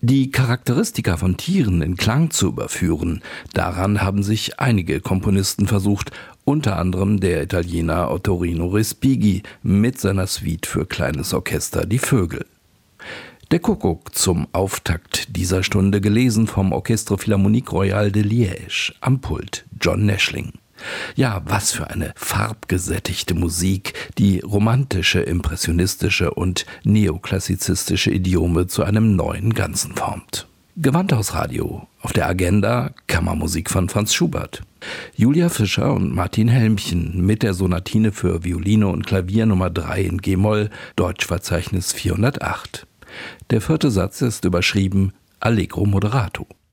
Die Charakteristika von Tieren in Klang zu überführen, daran haben sich einige Komponisten versucht, unter anderem der Italiener Ottorino Respighi mit seiner Suite für kleines Orchester Die Vögel. Der Kuckuck zum Auftakt dieser Stunde, gelesen vom Orchestre Philharmonique Royale de Liège, am Pult John Neschling. Ja, was für eine farbgesättigte Musik, die romantische, impressionistische und neoklassizistische Idiome zu einem neuen Ganzen formt. Gewandhausradio, auf der Agenda Kammermusik von Franz Schubert. Julia Fischer und Martin Helmchen mit der Sonatine für Violine und Klavier Nummer 3 in G-Moll, Deutschverzeichnis 408. Der 4. Satz ist überschrieben Allegro moderato.